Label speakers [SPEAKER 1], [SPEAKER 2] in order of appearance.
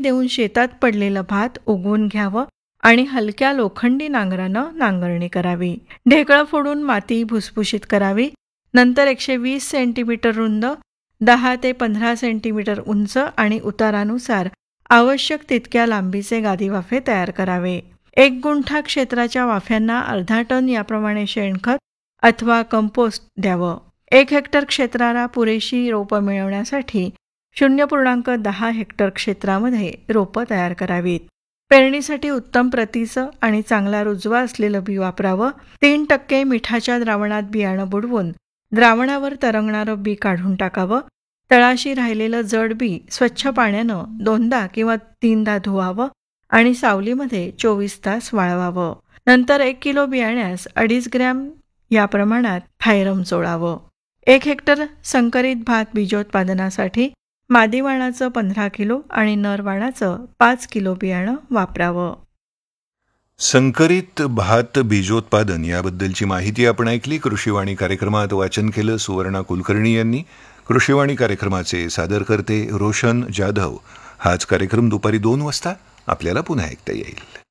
[SPEAKER 1] देऊन शेतात पडलेलं भात उगवून घ्यावं आणि हलक्या लोखंडी नांगरानं नांगरणी करावी. ढेकळं फोडून माती भुसभुशीत करावी. नंतर 120 सेंटीमीटर रुंद, 10 ते 15 सेंटीमीटर उंच आणि उतारानुसार आवश्यक तितक्या लांबीचे गादी वाफे तयार करावे. 1 गुंठा क्षेत्राच्या वाफ्यांना अर्धा टन याप्रमाणे शेणखत अथवा कंपोस्ट द्यावं. 1 हेक्टर क्षेत्राला पुरेशी रोपं मिळवण्यासाठी 0.10 हेक्टर क्षेत्रामध्ये रोपं तयार करावीत. पेरणीसाठी उत्तम प्रतीचं आणि चांगला रुजवा असलेलं बी वापरावं. 3% मिठाच्या द्रावणात बियाणं बुडवून द्रावणावर तरंगणारं बी काढून टाकावं. तळाशी राहिलेलं जड बी स्वच्छ पाण्यानं 2दा किंवा 3दा धुवावं आणि सावलीमध्ये 24 तास वाळवावं. नंतर 1 किलो बियाण्यास 2.5 ग्रॅम या प्रमाणात थायरम चोळावं. 1 हेक्टर संकरित भात बीजोत्पादनासाठी मादी वाणाचं 15 किलो आणि नर वाणाचं 5 किलो बियाणं वापरावं.
[SPEAKER 2] संकरित भात बीजोत्पादन याबद्दलची माहिती आपण ऐकली. कृषीवाणी कार्यक्रमात वाचन केलं सुवर्णा कुलकर्णी यांनी. कृषीवाणी कार्यक्रमाचे सादरकर्ते रोशन जाधव. हाच कार्यक्रम दुपारी 2 वाजता आपल्याला पुन्हा ऐकता येईल.